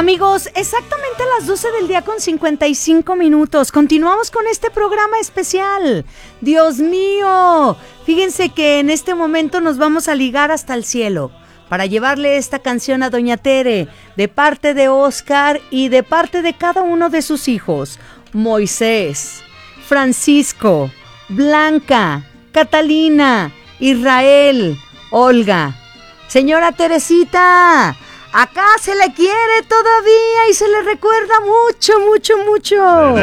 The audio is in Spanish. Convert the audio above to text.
Amigos, exactamente a las 12 del día con 55 minutos. Continuamos con este programa especial. Dios mío, fíjense que en este momento nos vamos a ligar hasta el cielo para llevarle esta canción a Doña Tere, de parte de Oscar y de parte de cada uno de sus hijos. Moisés, Francisco, Blanca, Catalina, Israel, Olga. Señora Teresita, acá se le quiere todavía y se le recuerda mucho, mucho, mucho.